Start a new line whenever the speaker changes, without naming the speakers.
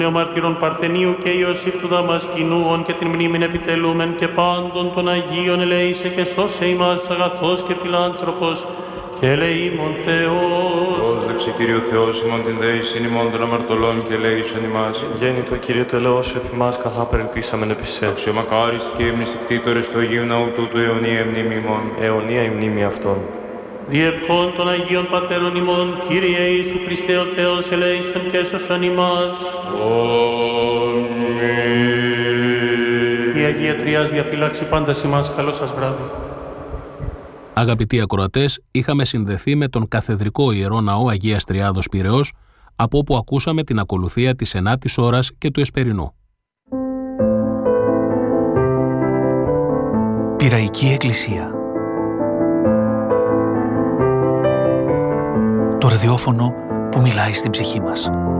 ο μαρτύρων Παρθενίου και Ιωσήφ του Δαμασκηνούων και την μνήμην επιτελούμεν και πάντων των Αγίων ελέησε και σώσε ημάς αγαθός και φιλάνθρωπος και ελεήμων Θεός.
Πρόσδεξε Κύριο Θεός ημών την δέησιν ημών των αμαρτωλών και ελέησον ημάς.
Γέννητο Κύριε το ελεός εφημάς καθά περιλπίσαμεν επί σε.
Αξιομακάριστοι και μνηστικτήτορες του Αγίου Ναού τούτου αιωνία μνήμη ημών.
Αιωνία η μνήμη αυτών.
Διευχών των Αγίων Πατέρων ημών, Κύριε Ιησού Χριστέ ο Θεός, ελέησον και έσωσον ημάς. Η Αγία Τριάς διαφυλάξει πάντα ημάς. Καλό σας βράδυ.
Αγαπητοί ακροατές, είχαμε συνδεθεί με τον Καθεδρικό Ιερό Ναό Αγίας Τριάδος Πειραιώς, από όπου ακούσαμε την ακολουθία της 9ης ώρας και του Εσπερινού.
Πειραϊκή Εκκλησία. Το ραδιόφωνο που μιλάει στην ψυχή μας.